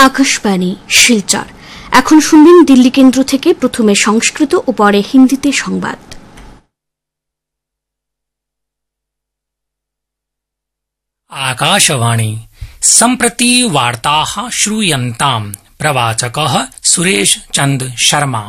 আকাশবাণী শিলচর। এখন শুনবেন দিল্লি কেন্দ্র থেকে প্রথমে সংস্কৃত ও পরে হিন্দিতে সংবাদ। आकाशवाणी सम्प्रति वार्ताः श्रूयन्ताम्। प्रवाचकः सुरेश चंद शर्मा।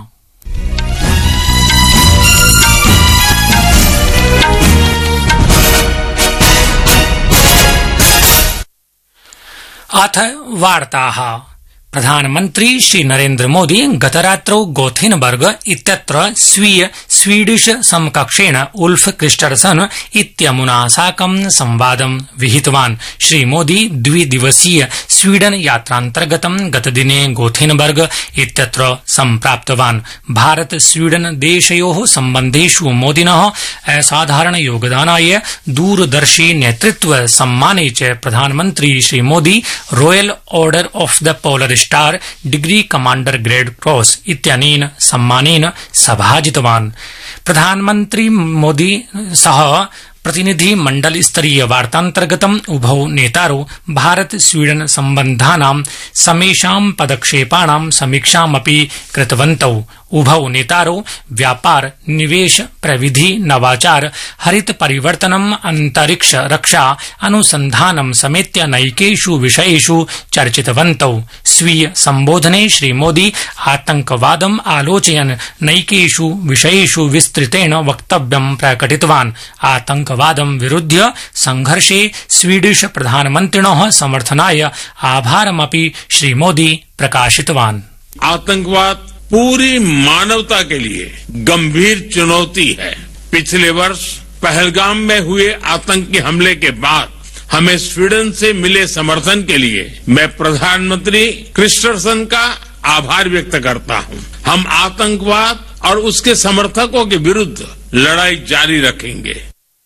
अथ वार्ताः। प्रधानमन्त्री श्री नरेन्द्र मोदी गतरात्रौ गोथेनबर्ग इत्यत्र स्वीय स्वीडिश समकक्षेण उल्फ क्रिस्टर्सन इत्यमुना साकं संवादं विहितवान्। श्री मोदी द्विदिवसीय स्वीडन यात्रान्तर्गतं गतदिने गोथेनबर्ग इत्यत्र सम्प्राप्तवान्। भारत स्वीडन देशयोः सम्बन्धेषु मोदिनः असाधारण योगदानाय दूरदर्शी नेतृत्व सम्माने च प्रधानमन्त्री Shri Modi royal order of the polar star degree commander grade cross इत्यनेन सम्मानेन सभाजितवान्। प्रधानमन्त्री मोदी सह प्रतिनिधि मंडल स्तरीय वार्तान्तर्गतम् उभौ नेतारौ भारत स्वीडन सम्बन्धानां समेषां पदक्षेपाणां समीक्षामपि कृतवन्तौ। उभौ नेतारौ व्यापार, निवेश, प्रविधि, नवाचार, हरित परिवर्तनम्, अंतरिक्ष रक्षा, अनुसंधानं समेत्य नैकेषु विषयेषु चर्चितवन्तौ। स्वीय संबोधने श्री मोदी आतंकवादम् आलोचयन् नैकेषु विषयेषु विस्तृतेन वक्तव्यं प्रकटितवान्। आतंकवादं विरुध्य संघर्षे स्वीडिश प्रधानमन्त्रिणः समर्थनाय आभारमपि श्री मोदी प्रकाशितवान्। आतंकवाद पूरी मानवता के लिए गंभीर चुनौती है। पिछले वर्ष पहलगाम में हुए आतंकी हमले के बाद हमें स्वीडन से मिले समर्थन के लिए मैं प्रधानमंत्री क्रिस्टर्सन का आभार व्यक्त करता हूं। हम आतंकवाद और उसके समर्थकों के विरुद्ध लड़ाई जारी रखेंगे।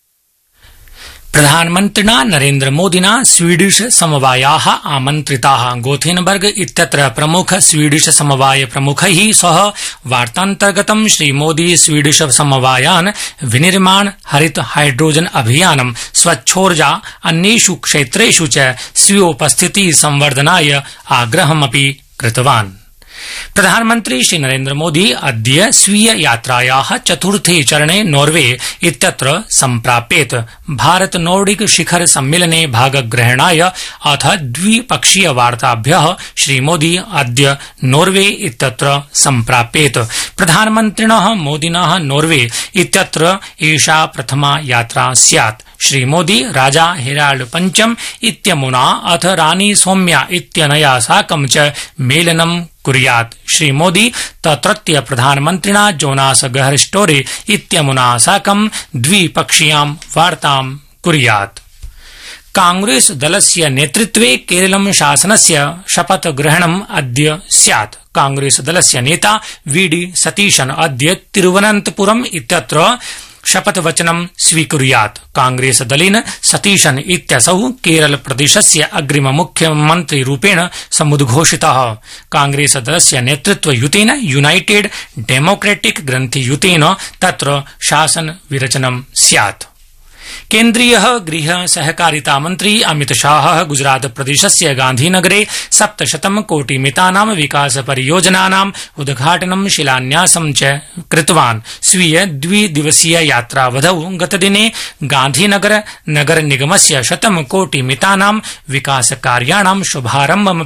प्रधानमन्त्रिणा नरेन्द्र मोदिना स्वीडिश समवायाः आमन्त्रिताः। गोथेनबर्ग इत्यत्र प्रमुख स्वीडिश समवाय प्रमुखैः सह वार्तान्तर्गतं श्री मोदी स्वीडिश समवायान् विनिर्माण, हरित हाइड्रोजन अभियानं, स्वच्छोर्जा अन्येषु क्षेत्रेषु च स्वीयोपस्थिति संवर्धनाय आग्रहमपि कृतवान्। प्रधानमन्त्री श्री नरेन्द्र मोदी अद्य स्वीय यात्रायाः चतुर्थे चरणे नॉर्वे इत्यत्र सम्प्राप्येत। भारत नॉर्डिक शिखर सम्मेलने भागग्रहणाय अथ द्विपक्षीय वार्ताभ्यः श्री मोदी अद्य नॉर्वे इत्यत्र सम्प्राप्येत। प्रधानमन्त्रिणः मोदिनः नॉर्वे इत्यत्र एषा प्रथमा यात्रा स्यात्। श्री मोदी राजा हेराल्ड पंचम इत्यमुना अथ रानी सौम्या इत्यनया साकं च मेलनं कुर्यात्। श्री मोदी तत्रत्य प्रधानमन्त्रिणा जोनास गहरस्टोरे इत्यमुना साकं द्विपक्षीयां वार्तां कुर्यात्। कांग्रेस दलस्य नेतृत्वे केरलं शासनस्य शपथ ग्रहणम् अद्य स्यात्। कांग्रेस दलस्य नेता वीडी सतीशन् अद्य तिरुवनन्तपुरम् इत्यत्र शपथवचनं स्वीकुर्यात्। कांग्रेस दलेन सतीशन् इत्यसौ केरल प्रदेशस्य अग्रिम मुख्यमन्त्री रूपेण समुद्घोषितः। कांग्रेस दलस्य नेतृत्वयुतेन यूनाइटेड डेमोक्रेटिक ग्रन्थियुतेन तत्र शासन विरचनं स्यात्। केन्द्रीय गृह सहकारिता मन्त्री अमित शाह गुजरात प्रदेशस्य गांधीनगरे 700 कोटिमितानां विकास परियोजनानाम् उद्घाटनं शिलान्यासं च कृतवान्। स्वीय द्विदिवसीय यात्रावधौ गतदिने गांधीनगर नगर निगमस्य 100 कोटिमितानां विकास कार्याणां शुभारम्भं